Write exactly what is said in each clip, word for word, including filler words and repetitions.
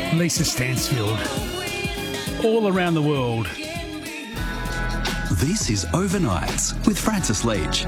Lisa Stansfield, all around the world. This is Overnights with Francis Leach.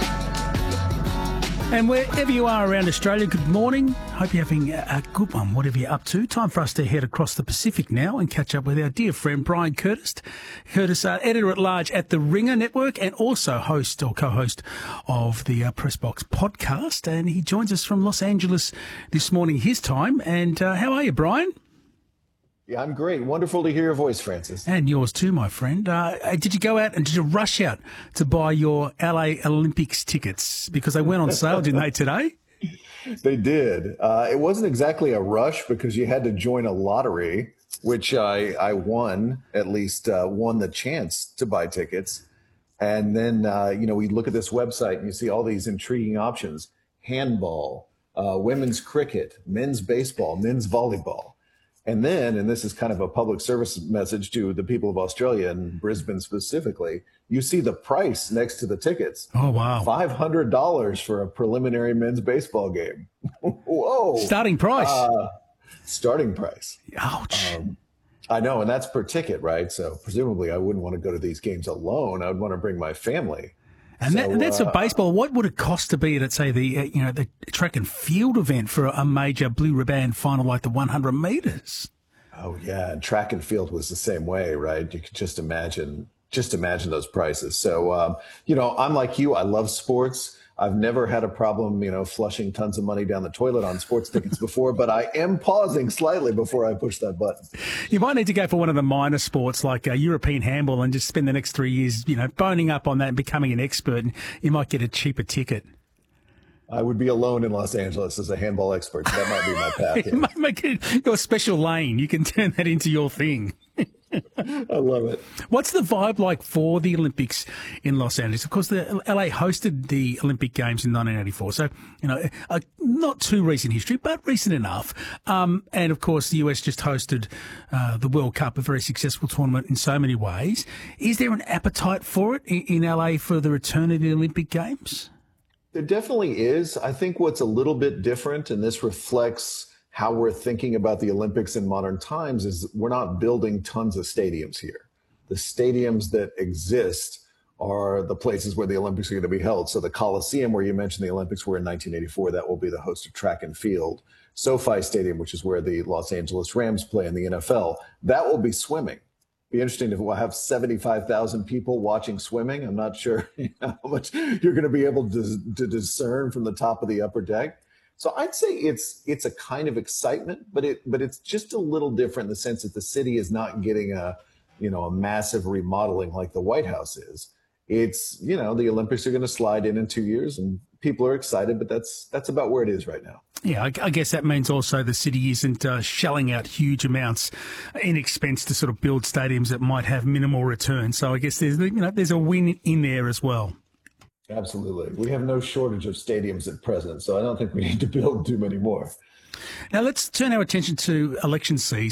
And wherever you are around Australia, good morning. Hope you're having a good one, whatever you're up to. Time for us to head across the Pacific now and catch up with our dear friend Brian Curtis. Curtis, uh, editor-at-large at The Ringer Network and also host or co-host of the uh, Pressbox podcast. And he joins us from Los Angeles this morning, his time. And uh, how are you, Brian? Yeah, I'm great. Wonderful to hear your voice, Francis. And yours too, my friend. Uh, did you go out and did you rush out to buy your L A Olympics tickets? Because they went on sale, didn't they, today? They did. Uh, it wasn't exactly a rush because you had to join a lottery, which I, I won, at least uh, won the chance to buy tickets. And then, uh, you know, we look at this website and you see all these intriguing options: handball, uh, women's cricket, men's baseball, men's volleyball. And then, and this is kind of a public service message to the people of Australia and Brisbane specifically, you see the price next to the tickets. Oh, wow. five hundred dollars for a preliminary men's baseball game. Whoa. Starting price. Uh, starting price. Ouch. Um, I know, and that's per ticket, right? So presumably I wouldn't want to go to these games alone. I would want to bring my family. And, that, so, and that's uh, a baseball. What would it cost to be at, say, the uh, you know the track and field event for a major blue ribbon final like the one hundred metres? Oh yeah, and track and field was the same way, right? You could just imagine, just imagine those prices. So, um, you know, I'm like you. I love sports. I've never had a problem, you know, flushing tons of money down the toilet on sports tickets before, but I am pausing slightly before I push that button. You might need to go for one of the minor sports like uh, European handball and just spend the next three years, you know, boning up on that and becoming an expert, and you might get a cheaper ticket. I would be alone in Los Angeles as a handball expert. So that might be my path. You might make it your special lane. You can turn that into your thing. I love it. What's the vibe like for the Olympics in Los Angeles? Of course, the L A hosted the Olympic Games in nineteen eighty-four, so you know, a not too recent history, but recent enough. Um, and of course, the U S just hosted uh, the World Cup, a very successful tournament in so many ways. Is there an appetite for it in, in L A for the return of the Olympic Games? There definitely is. I think what's a little bit different, and this reflects how we're thinking about the Olympics in modern times, is we're not building tons of stadiums here. The stadiums that exist are the places where the Olympics are going to be held. So the Coliseum, where you mentioned the Olympics were in nineteen eighty-four, that will be the host of track and field. SoFi Stadium, which is where the Los Angeles Rams play in the N F L, that will be swimming. Be interesting if we'll have seventy-five thousand people watching swimming. I'm not sure how much you're going to be able to, to discern from the top of the upper deck. So I'd say it's it's a kind of excitement, but it but it's just a little different in the sense that the city is not getting a you know a massive remodeling like the White House is. It's you know the Olympics are going to slide in in two years, and people are excited, but that's that's about where it is right now. Yeah, I, I guess that means also the city isn't uh, shelling out huge amounts in expense to sort of build stadiums that might have minimal return. So I guess there's you know there's a win in there as well. Absolutely. We have no shortage of stadiums at present, so I don't think we need to build too many more. Now let's turn our attention to election season.